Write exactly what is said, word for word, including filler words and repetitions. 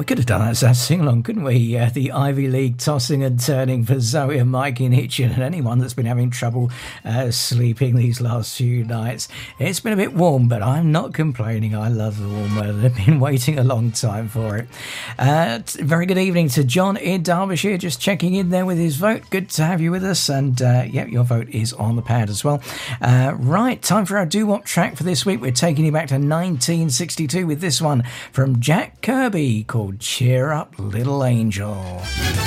could have done that as a sing-along, couldn't we? Uh, the Ivy League tossing and turning for Zoe and Mikey Hitchin, and anyone that's been having trouble uh, sleeping these last few nights. It's been a bit warm, but I'm not complaining. I love the warm weather. I've been waiting a long time for it. Uh, very good evening to John in Derbyshire, just checking in there with his vote. Good to have you with us, and uh, yeah, your vote is on the pad as well. Uh, right, time for our doo-wop track for this week. We're taking you back to nineteen sixty-two with this one from Jack Kirby called Cheer Up Little Angel.